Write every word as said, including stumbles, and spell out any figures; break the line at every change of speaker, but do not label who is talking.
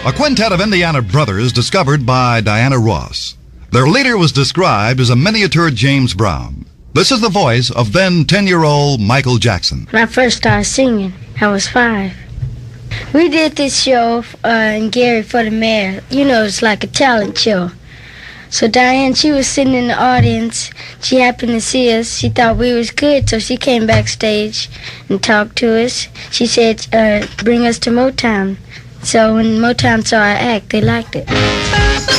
A quintet of Indiana brothers discovered by Diana Ross. Their leader was described as a miniature James Brown. This is the voice of then ten-year-old Michael Jackson.
When I first started singing, I was five. We did this show uh, in Gary for the mayor. You know, it's like a talent show. So Diane, she was sitting in the audience. She happened to see us. She thought we was good, so she came backstage and talked to us. She said, uh, bring us to Motown. So when Motown saw our act, they liked it.